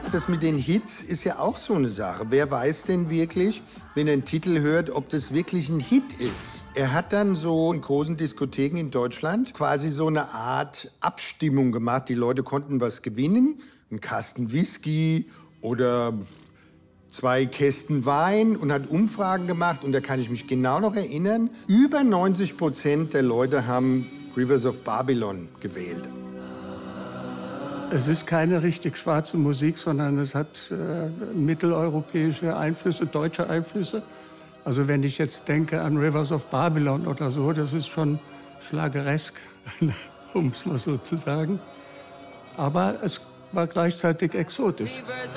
Das mit den Hits ist ja auch so eine Sache. Wer weiß denn wirklich, wenn er einen Titel hört, ob das wirklich ein Hit ist? Er hat dann so in großen Diskotheken in Deutschland quasi so eine Art Abstimmung gemacht. Die Leute konnten was gewinnen, einen Kasten Whisky oder 2 Kästen Wein, und hat Umfragen gemacht. Und da kann ich mich genau noch erinnern, über 90% der Leute haben Rivers of Babylon gewählt. Es ist keine richtig schwarze Musik, sondern es hat mitteleuropäische Einflüsse, deutsche Einflüsse. Also wenn ich jetzt denke an Rivers of Babylon oder so, das ist schon schlageresk, um es mal so zu sagen. Aber es war gleichzeitig exotisch.